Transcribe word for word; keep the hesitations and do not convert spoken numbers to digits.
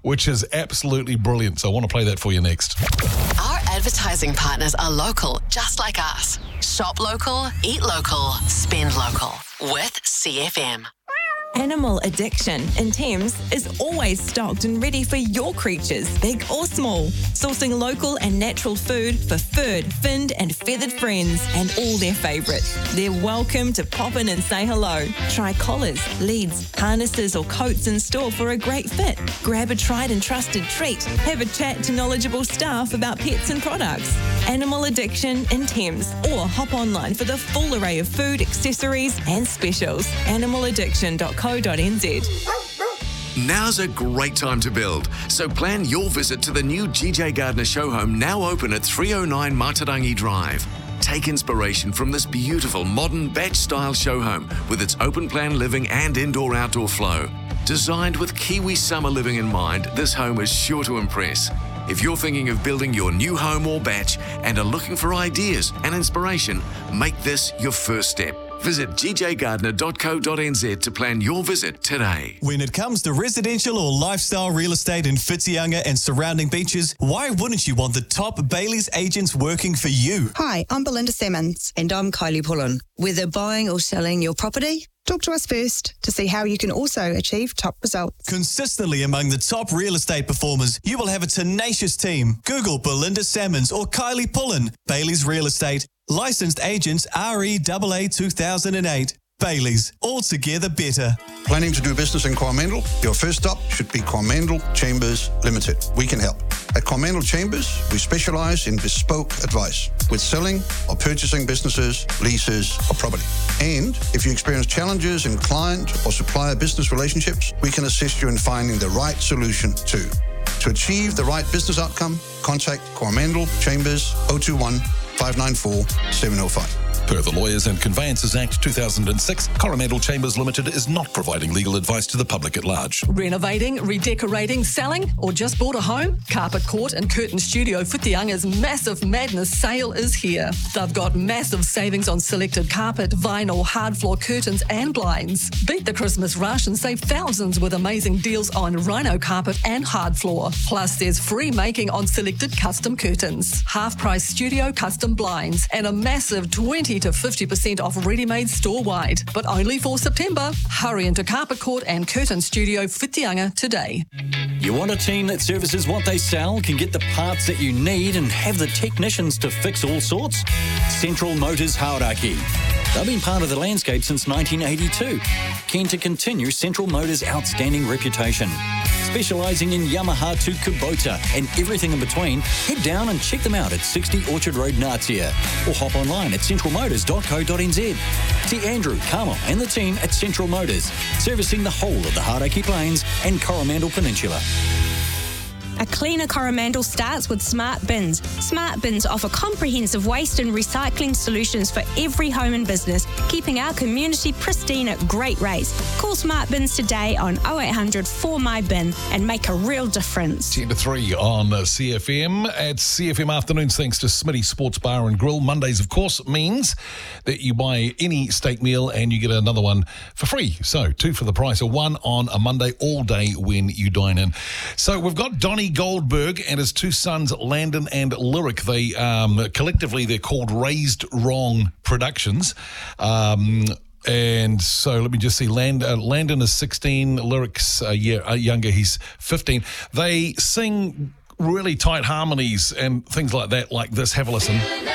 which is absolutely brilliant. So I want to play that for you next. Our advertising partners are local, just like us. Shop local, eat local, spend local with C F M. Animal Addiction in Thames is always stocked and ready for your creatures, big or small. Sourcing local and natural food for furred, finned and feathered friends and all their favourites. They're welcome to pop in and say hello. Try collars, leads, harnesses or coats in store for a great fit. Grab a tried and trusted treat. Have a chat to knowledgeable staff about pets and products. Animal Addiction in Thames, or hop online for the full array of food, accessories and specials. animal addiction dot co dot n z. Now's a great time to build, so plan your visit to the new G J Gardner show home, now open at three oh nine Matarangi Drive. Take inspiration from this beautiful modern batch-style show home with its open-plan living and indoor-outdoor flow. Designed with Kiwi summer living in mind, this home is sure to impress. If you're thinking of building your new home or batch and are looking for ideas and inspiration, make this your first step. Visit g j gardner dot co dot n z to plan your visit today. When it comes to residential or lifestyle real estate in Whitianga and surrounding beaches, why wouldn't you want the top Bailey's agents working for you? Hi, I'm Belinda Simmons. And I'm Kylie Pullen. Whether buying or selling your property, talk to us first to see how you can also achieve top results. Consistently among the top real estate performers, you will have a tenacious team. Google Belinda Salmons or Kylie Pullen. Bailey's Real Estate. Licensed agents R E A A two thousand eight. Bailey's. Altogether better. Planning to do business in Coromandel? Your first stop should be Coromandel Chambers Limited. We can help. At Coromandel Chambers, we specialise in bespoke advice with selling or purchasing businesses, leases or property. And if you experience challenges in client or supplier business relationships, we can assist you in finding the right solution too. To achieve the right business outcome, contact Coromandel Chambers oh two one, five nine four, seven oh five. Per the Lawyers and Conveyances Act two thousand six, Coromandel Chambers Limited is not providing legal advice to the public at large. Renovating, redecorating, selling, or just bought a home? Carpet Court and Curtain Studio Whitianga's Massive Madness sale is here. They've got massive savings on selected carpet, vinyl, hard floor curtains and blinds. Beat the Christmas rush and save thousands with amazing deals on rhino carpet and hard floor. Plus, there's free making on selected custom curtains, half-price studio custom blinds, and a massive twenty to fifty percent off ready-made store-wide. But only for September. Hurry into Carpet Court and Curtain Studio Whitianga today. You want a team that services what they sell, can get the parts that you need and have the technicians to fix all sorts? Central Motors Hauraki. They've been part of the landscape since nineteen eighty-two. Keen to continue Central Motors' outstanding reputation. Specialising in Yamaha to Kubota and everything in between, head down and check them out at sixty Orchard Road, Ngatea, or hop online at central motors dot co dot n z. See Andrew, Carmel and the team at Central Motors, servicing the whole of the Hauraki Plains and Coromandel Peninsula. A cleaner Coromandel starts with Smart Bins. Smart Bins offer comprehensive waste and recycling solutions for every home and business, keeping our community pristine at great rates. Call Smart Bins today on oh eight hundred four my bin and make a real difference. ten to three on C F M at C F M Afternoons, thanks to Smitty Sports Bar and Grill. Mondays, of course, means that you buy any steak meal and you get another one for free. So two for the price of one on a Monday all day when you dine in. So we've got Donnie Goldberg and his two sons, Landon and Lyric. They um, collectively, they're called Raised Wrong Productions. Um, and so let me just see. Land, uh, Landon is sixteen, Lyric's a year uh, younger, he's fifteen. They sing really tight harmonies and things like that, like this. Have a listen.